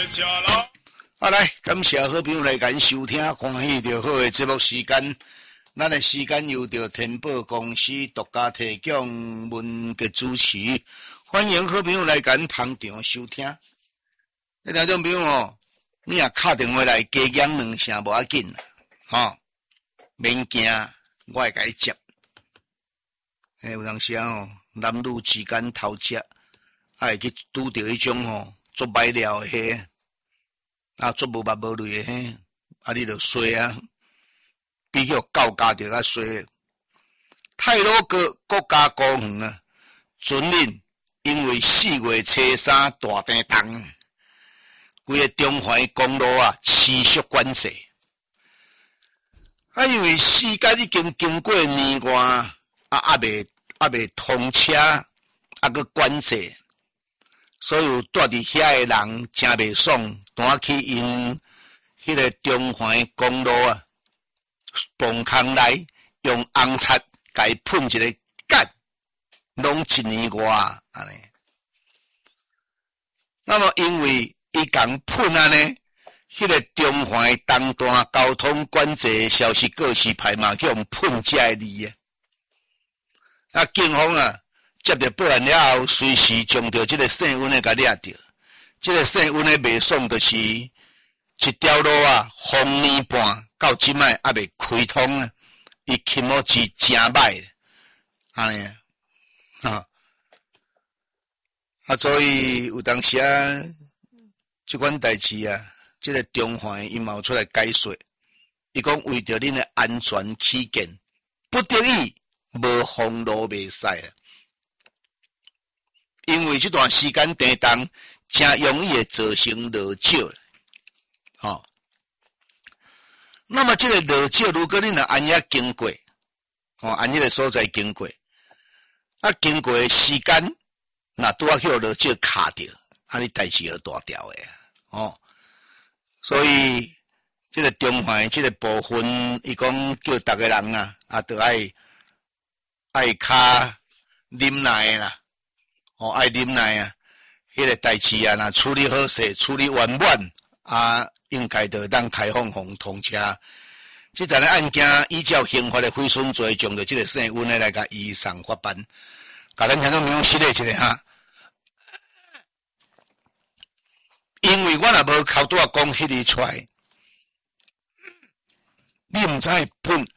吃了。啊，来，感谢好朋友来咱收听欢喜就好的节目时间。咱的时间由着天宝公司独家提供文嘅主持，欢迎好朋友来咱捧场收听。听众朋友哦，你若敲电话来加讲两声无要紧啦，吼，免惊，我会甲你接。有当时哦，男女之间偷食，会去拄着迄种吼做歹料的迄，做无捌无类的迄，你着衰啊！比较狗家着较衰，太鲁阁国家公园啊，准令因为4月初3大地震，规个中环公路啊持续管制。因为时间已经经过年外，还未通车，还佫管制，所有住伫遐诶人真袂爽，赶去因迄个中环公路啊。崩空来用红漆甲伊喷一个干，拢1年外安尼。那么因为伊共喷安尼，迄个中环东段交通管制消息告示牌嘛，叫用喷遮个字啊。警方啊接到报案了后，随时将着即个姓温的甲抓着。即个姓温的袂爽就是一条路啊，红年半。到即摆还未开通啊！伊起码是真歹，安尼所以有当时啊，即款代志啊，即个中环伊嘛有出来解说，伊讲为着恁的安全起见，不得已无封路袂使啊，因为这段时间地震真容易会造成落石啦，那么这个落石，如果你若按遐经过，按迄个所在经过，经过的时间，那拄啊去落石卡着，你代志就大条的所以这个中环这个部分，伊讲叫逐个人都爱较忍耐啦，爱忍耐啊，迄个代志若处理好势，处理圆满应该就当开放通车。这阵个案件依照刑法的毁损罪，将着这个姓温的来甲移送法办。甲咱听众朋友示例一下哈，因为我若无靠拄啊讲迄个出来，你毋知喷，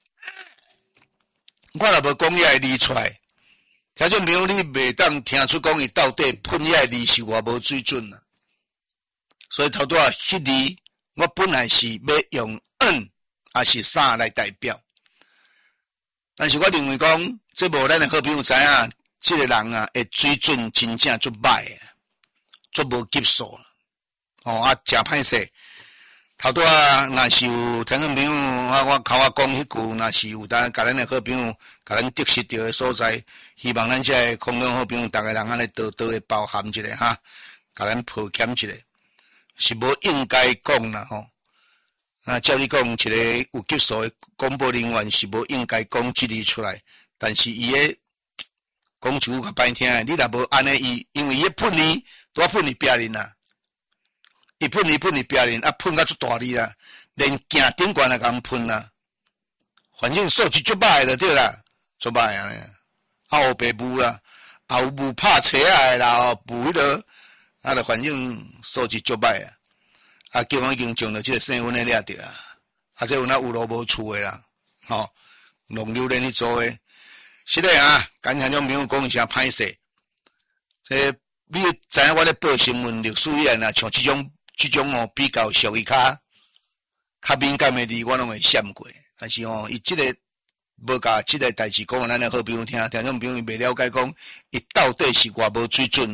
我若无讲遐个字出来，听众朋友你袂当听出讲伊到底喷遐个字是偌无水准啊。所以头拄啊，迄字我本来是要用还是啥来代表，但是我认为讲，这无咱的好朋友知影，这个人会水准真正足歹的，足无级数真歹势。头拄啊，若是有听众朋友我口讲迄句，若是有甲咱的好朋友，甲咱得失到的所在，希望咱这个空中好朋友，逐个人安尼多多的包涵一下哈，甲咱抱歉一下。是无应该讲啦照你讲，一个有级数的广播人员是无应该讲这字出来，但是伊个讲一句较歹听，你若无安尼，因为伊喷你，多喷你别人啦，伊喷你别人，喷到出大力啦，连镜顶悬也共喷啦，反正素质足歹就对啦，足歹安尼，有白雾啦，有雾拍车啊啦，雾迄个。就反正素质足歹警方已经将了这个姓温的抓着这有有路无厝的啦，弄榴莲去做的，是的跟听众朋友讲一声歹势，你知影我咧报新闻历史以来像这种比较属于较敏感的字，我拢会闪过，但是伊这个无甲这个代志讲咱的好朋友听众朋友袂了解讲，伊到底是偌无水准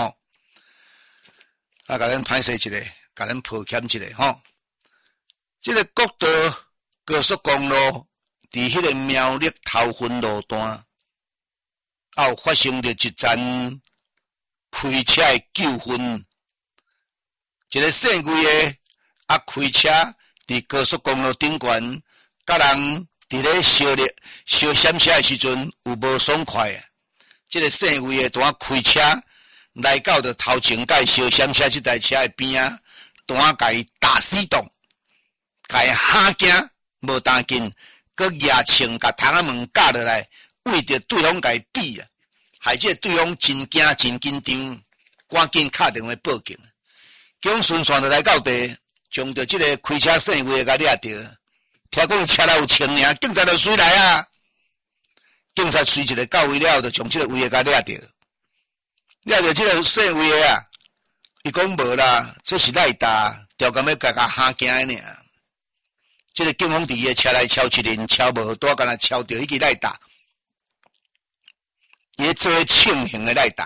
甲咱歹势一下，甲咱抱歉一下这个国道高速公路伫迄个苗栗头份路段，有发生着一站开车的纠纷。一个姓魏的开车伫高速公路顶悬，甲人伫咧小闪车的时阵有无爽快这个姓魏的当开车。 来到着头前甲伊烧闪车这台车的边啊，单甲伊打死动，甲伊吓惊，无当紧，佮牙青甲窗仔门架落来，为着对方甲伊比啊，害这对方真惊真紧张，赶紧敲电话报警。警顺线就来到地，将着这个开车姓魏的甲抓着。听讲车内有枪尔，警察就随来啊。警察随一个到位了，就将这个魏的甲抓着。抓着这个姓魏的啊，伊讲无啦，这是赖大，调工要甲吓惊的尔。这个警方伫伊的车内敲一轮，敲无多，敢若敲着迄个赖大，伊做庆幸的赖大。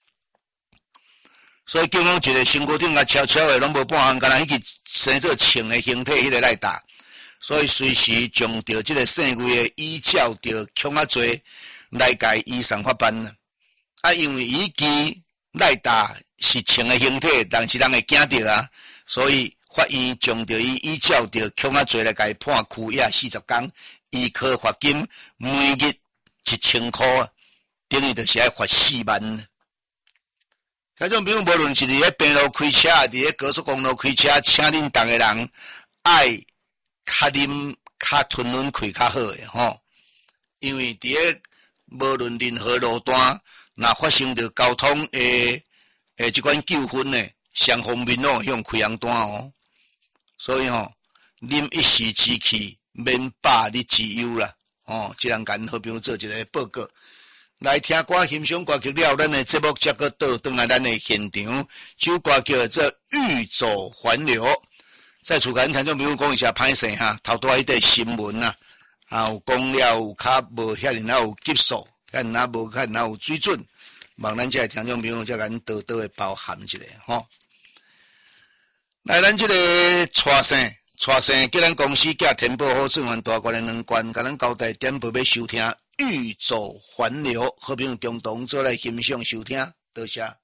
所以警方一个身躯顶甲敲的拢无半项，敢若迄个生做庆的形体，迄个赖大。所以随时将着这个姓魏的依照着强仔罪来甲伊移送法办啊，因为伊记赖大是穿的形体，但是人会惊着啊，所以法院将着伊依照着强仔罪来甲伊判拘役40天，依科罚金每日1000块，等于就是要罚4万。听众朋友，无论是伫咧平路开车，伫咧高速公路开车，请恁逐个人爱较啉较吞忍开较好诶吼，因为伫咧无论任何路段，若发生着交通即款纠纷呢，上方面拢用开红单哦。所以啉一时之气，免百日之忧啦。即人甲好朋友做一个报告。来听歌欣赏歌曲了，咱的节目才个倒转来咱的现场，首歌叫做《欲走还留》。再次跟听众朋友讲一下歹势哈，头拄迄个新闻啊，有讲了有较无遐尔有急速，遐尔无遐尔有水准，望咱这个听众朋友才甲多多的包涵一下吼。来，咱这个蔡生叫咱公司甲天宝好正源大关的两关，甲咱交代点播要收听《欲走还留》，好朋友中同做来欣赏收听，多谢。